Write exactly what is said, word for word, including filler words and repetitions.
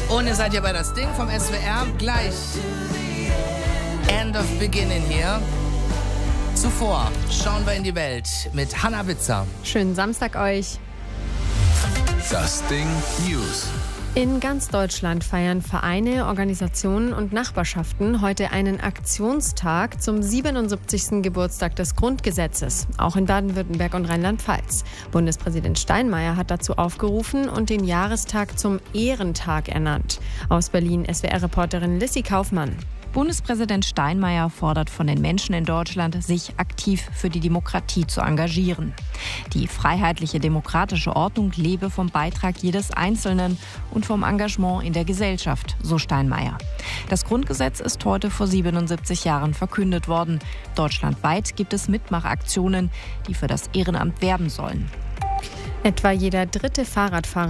Und ihr seid ja bei das Ding vom S W R. Gleich End of Beginning hier. Zuvor schauen wir in die Welt mit Hannah Witzer. Schönen Samstag euch. Das Ding News. In ganz Deutschland feiern Vereine, Organisationen und Nachbarschaften heute einen Aktionstag zum siebenundsiebzigsten Geburtstag des Grundgesetzes, auch in Baden-Württemberg und Rheinland-Pfalz. Bundespräsident Steinmeier hat dazu aufgerufen und den Jahrestag zum Ehrentag ernannt. Aus Berlin S W R-Reporterin Lissy Kaufmann. Bundespräsident Steinmeier fordert von den Menschen in Deutschland, sich aktiv für die Demokratie zu engagieren. Die freiheitliche demokratische Ordnung lebe vom Beitrag jedes Einzelnen und vom Engagement in der Gesellschaft, so Steinmeier. Das Grundgesetz ist heute vor siebenundsiebzig Jahren verkündet worden. Deutschlandweit gibt es Mitmachaktionen, die für das Ehrenamt werben sollen. Etwa jeder dritte Fahrradfahrer